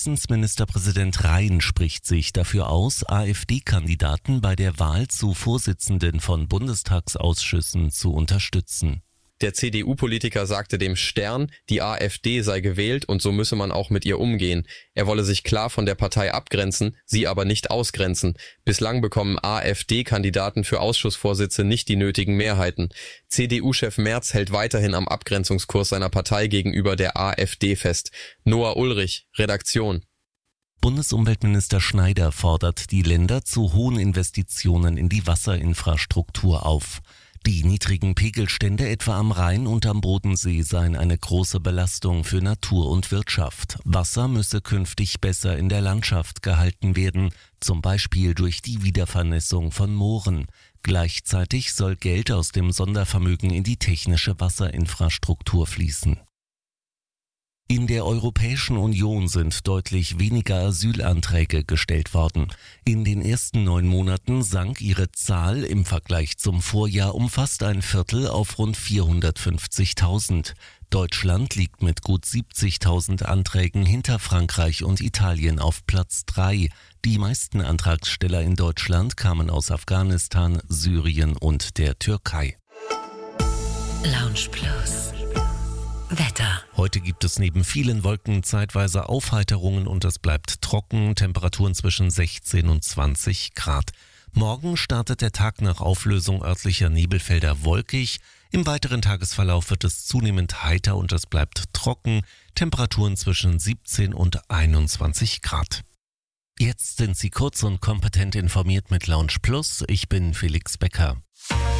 Hessens Ministerpräsident Rhein spricht sich dafür aus, AfD-Kandidaten bei der Wahl zu Vorsitzenden von Bundestagsausschüssen zu unterstützen. Der CDU-Politiker sagte dem Stern, die AfD sei gewählt und so müsse man auch mit ihr umgehen. Er wolle sich klar von der Partei abgrenzen, sie aber nicht ausgrenzen. Bislang bekommen AfD-Kandidaten für Ausschussvorsitze nicht die nötigen Mehrheiten. CDU-Chef Merz hält weiterhin am Abgrenzungskurs seiner Partei gegenüber der AfD fest. Noah Ulrich, Redaktion. Bundesumweltminister Schneider fordert die Länder zu hohen Investitionen in die Wasserinfrastruktur auf. Die niedrigen Pegelstände etwa am Rhein und am Bodensee seien eine große Belastung für Natur und Wirtschaft. Wasser müsse künftig besser in der Landschaft gehalten werden, zum Beispiel durch die Wiedervernässung von Mooren. Gleichzeitig soll Geld aus dem Sondervermögen in die technische Wasserinfrastruktur fließen. In der Europäischen Union sind deutlich weniger Asylanträge gestellt worden. In den ersten 9 Monaten sank ihre Zahl im Vergleich zum Vorjahr um fast ein Viertel auf rund 450.000. Deutschland liegt mit gut 70.000 Anträgen hinter Frankreich und Italien auf Platz 3. Die meisten Antragsteller in Deutschland kamen aus Afghanistan, Syrien und der Türkei. Lounge Plus. Wetter. Heute gibt es neben vielen Wolken zeitweise Aufheiterungen und es bleibt trocken, Temperaturen zwischen 16 und 20 Grad. Morgen startet der Tag nach Auflösung örtlicher Nebelfelder wolkig. Im weiteren Tagesverlauf wird es zunehmend heiter und es bleibt trocken, Temperaturen zwischen 17 und 21 Grad. Jetzt sind Sie kurz und kompetent informiert mit Lounge Plus. Ich bin Felix Becker.